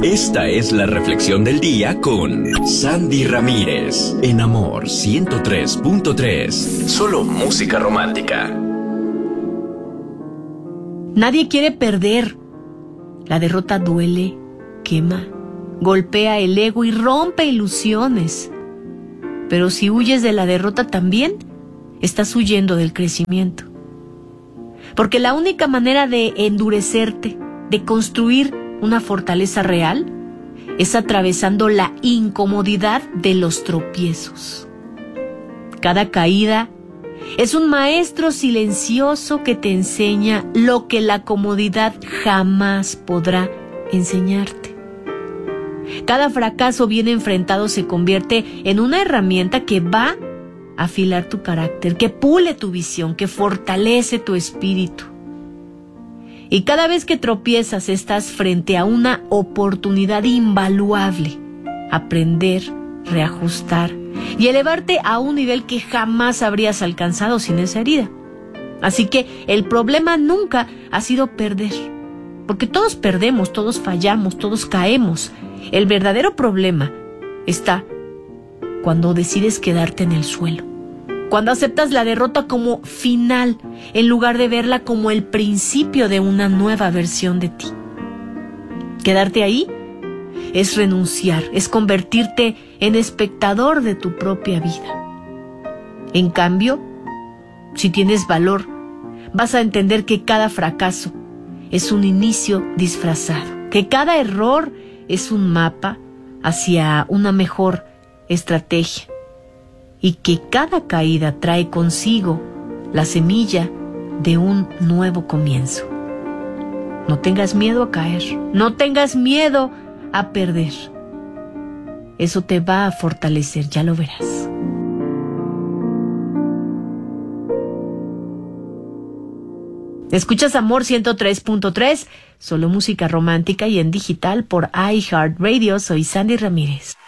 Esta es la reflexión del día con Sandy Ramírez en Amor 103.3. Solo música romántica. Nadie quiere perder. La derrota duele, quema, golpea el ego y rompe ilusiones. Pero si huyes de la derrota también, estás huyendo del crecimiento. Porque la única manera de endurecerte, de construir una fortaleza real, es atravesando la incomodidad de los tropiezos. Cada caída es un maestro silencioso que te enseña lo que la comodidad jamás podrá enseñarte. Cada fracaso bien enfrentado se convierte en una herramienta que va a afilar tu carácter, que pule tu visión, que fortalece tu espíritu. Y cada vez que tropiezas estás frente a una oportunidad invaluable. Aprender, reajustar y elevarte a un nivel que jamás habrías alcanzado sin esa herida. Así que el problema nunca ha sido perder. Porque todos perdemos, todos fallamos, todos caemos. El verdadero problema está cuando decides quedarte en el suelo. Cuando aceptas la derrota como final, en lugar de verla como el principio de una nueva versión de ti. Quedarte ahí es renunciar, es convertirte en espectador de tu propia vida. En cambio, si tienes valor, vas a entender que cada fracaso es un inicio disfrazado, que cada error es un mapa hacia una mejor estrategia. Y que cada caída trae consigo la semilla de un nuevo comienzo. No tengas miedo a caer, no tengas miedo a perder. Eso te va a fortalecer, ya lo verás. Escuchas Amor 103.3, solo música romántica y en digital por iHeartRadio. Soy Sandy Ramírez.